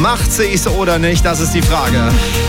Macht sie es oder nicht? Das ist die Frage.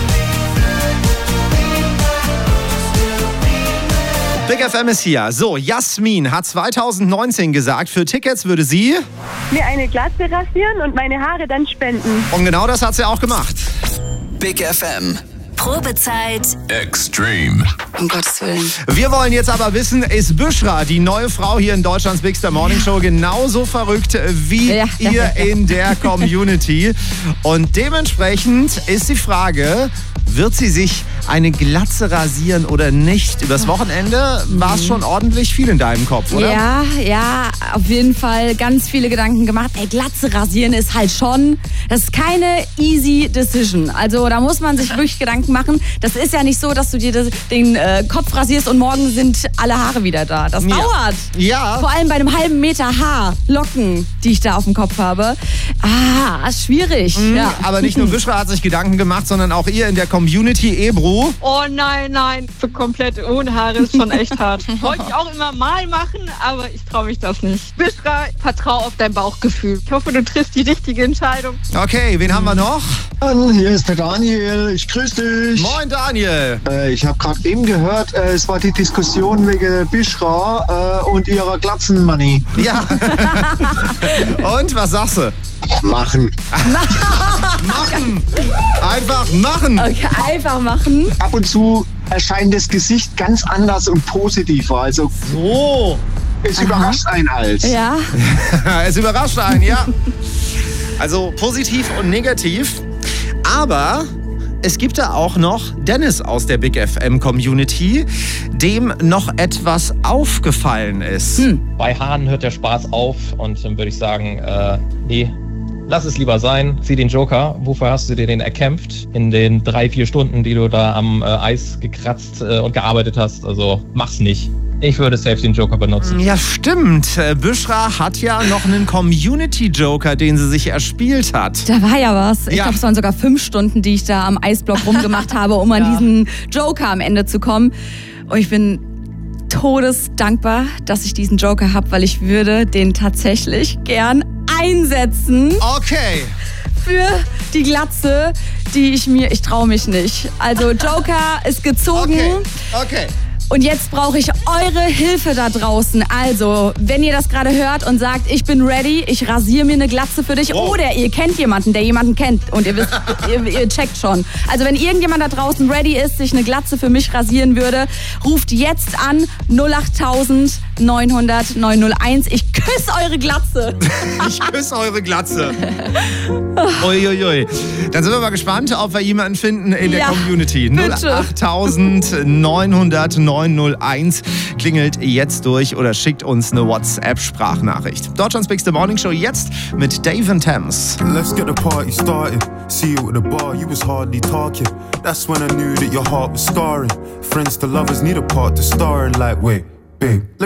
Big FM ist hier. So, Jasmin hat 2019 gesagt, für Tickets würde sie mir eine Glatze rasieren und meine Haare dann spenden. Und genau das hat sie auch gemacht. Big FM. Probezeit Extreme. Um Gottes Willen. Wir wollen jetzt aber wissen, ist Büschra, die neue Frau hier in Deutschlands Big Star Morning Show, genauso verrückt wie ihr in der Community? Und dementsprechend ist die Frage, wird sie sich eine Glatze rasieren oder nicht? Übers Wochenende war es schon ordentlich viel in deinem Kopf, oder? Ja, auf jeden Fall ganz viele Gedanken gemacht. Glatze rasieren ist halt schon, das ist keine easy decision. Also da muss man sich wirklich Gedanken machen. Das ist ja nicht so, dass du dir den Kopf rasierst und morgen sind alle Haare wieder da. Das dauert. Ja. Vor allem bei einem halben Meter Locken, die ich da auf dem Kopf habe. Schwierig. Ja. Aber nicht nur Büschra hat sich Gedanken gemacht, sondern auch ihr in der Community, Ebru. Oh nein, für komplett ohne Haare ist schon echt hart. Wollte ich auch immer mal machen, aber ich traue mich das nicht. Büschra, vertrau auf dein Bauchgefühl. Ich hoffe, du triffst die richtige Entscheidung. Okay, wen haben wir noch? Hier ist der Daniel, ich grüße dich. Moin Daniel. Ich habe gerade eben gehört, es war die Diskussion wegen Büschra und ihrer Glatzenmoney. Ja. Und, was sagst du? Machen. Machen. Einfach machen. Okay, einfach machen. Ab und zu erscheint das Gesicht ganz anders und positiver. Also So. es überrascht einen halt. Ja. Es überrascht einen, ja. Also positiv und negativ. Aber es gibt da auch noch Dennis aus der Big FM Community, dem noch etwas aufgefallen ist. Bei Haaren hört der Spaß auf und dann würde ich sagen, nee, lass es lieber sein. Zieh den Joker. Wofür hast du dir den erkämpft? In den 3-4 Stunden, die du da am Eis gekratzt und gearbeitet hast. Also mach's nicht. Ich würde safe den Joker benutzen. Ja, stimmt. Büschra hat ja noch einen Community-Joker, den sie sich erspielt hat. Da war ja was. Ich Ja. glaube, es waren sogar 5 Stunden, die ich da am Eisblock rumgemacht habe, um an diesen Joker am Ende zu kommen. Und ich bin todesdankbar, dass ich diesen Joker habe, weil ich würde den tatsächlich gern einsetzen. Okay. Für die Glatze, ich traue mich nicht. Also Joker ist gezogen. Okay. Und jetzt brauche ich eure Hilfe da draußen. Also, wenn ihr das gerade hört und sagt, ich bin ready, ich rasiere mir eine Glatze für dich. Oder ihr kennt jemanden, der jemanden kennt. Und ihr wisst, ihr checkt schon. Also, wenn irgendjemand da draußen ready ist, sich eine Glatze für mich rasieren würde, ruft jetzt an 08000 900 901. Ich küsse eure Glatze. Ich küsse eure Glatze. Uiuiui. Dann sind wir mal gespannt, ob wir jemanden finden in der Community. Bitte. 08000 900 901. Klingelt jetzt durch oder schickt uns eine WhatsApp-Sprachnachricht. Deutschlands Big Star Morning Show jetzt mit Dave and Thames. Let's get the party started. See you at the bar, you was hardly talking. That's when I knew that your heart was scarring. Friends to lovers need a part to star in, like, wait, babe.